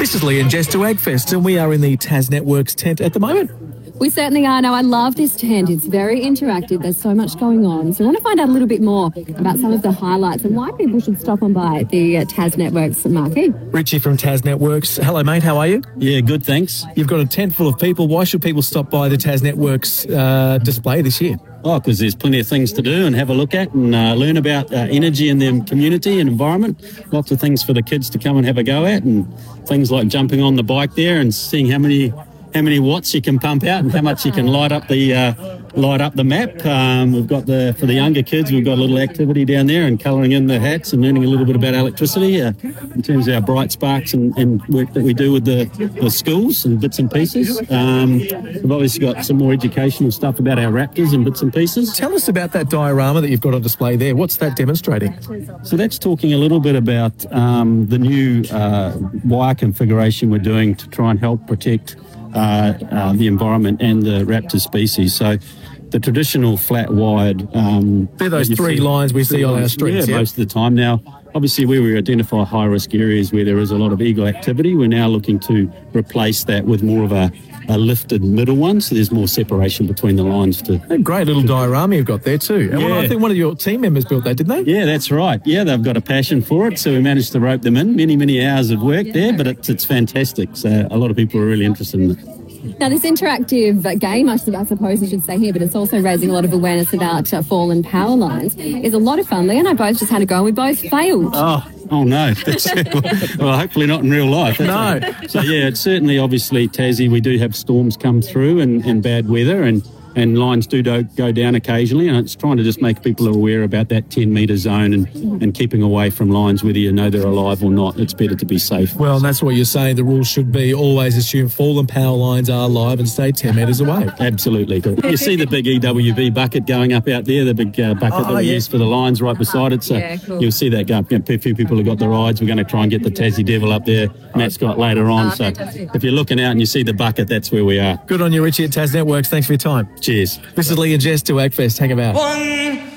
This is Lee and Jess to Agfest, and we are in the Tas Networks tent at the moment. We certainly are. Now, I love this tent. It's very interactive. There's so much going on. So I want to find out a little bit more about some of the highlights and why people should stop on by the Tas Networks marquee. Richie from Tas Networks. Hello, mate. How are you? Yeah, good, thanks. You've got a tent full of people. Why should people stop by the Tas Networks display this year? Oh, because there's plenty of things to do and have a look at and learn about energy in their community and environment. Lots of things for the kids to come and have a go at, and things like jumping on the bike there and seeing how many watts you can pump out and how much you can light up the map. We've got for the younger kids, we've got a little activity down there and colouring in the hats and learning a little bit about electricity in terms of our bright sparks and work that we do with the schools and bits and pieces. We've obviously got some more educational stuff about our raptors and bits and pieces. Tell us about that diorama that you've got on display there. What's that demonstrating? So that's talking a little bit about the new wire configuration we're doing to try and help protect the environment and the raptor species. So the traditional flat wired... they're those three lines we see on our streets. Yeah, most of the time. Now, obviously, where we identify high-risk areas where there is a lot of eagle activity, we're now looking to replace that with more of a lifted middle one, so there's more separation between the lines. A great little diorama you've got there too. And I think one of your team members built that, didn't they? Yeah, that's right. Yeah, they've got a passion for it, so we managed to rope them in. Many hours of work there, but it's fantastic. So a lot of people are really interested in it. Now, this interactive game, I suppose I should say here, but it's also raising a lot of awareness about fallen power lines, is a lot of fun. Lee and I both just had a go and we both failed. Oh no. Well, hopefully not in real life. No. So, yeah, it's certainly, obviously, Tassie, we do have storms come through and bad weather, and lines do go down occasionally, and it's trying to just make people aware about that 10-metre zone and keeping away from lines, whether you know they're alive or not. It's better to be safe. Well, and that's what you're saying. The rules should be always assume fallen power lines are alive and stay 10 metres away. Absolutely. You see the big EWB bucket going up out there, the big bucket that we use for the lines right beside it. So cool. You'll see that go up. A few people have got the rides. We're going to try and get the Tassie Devil up there. Matt's got later on. So if you're looking out and you see the bucket, that's where we are. Good on you, Richie at Tas Networks. Thanks for your time. Cheers. This is Lee and Jess to Agfest. Hang about.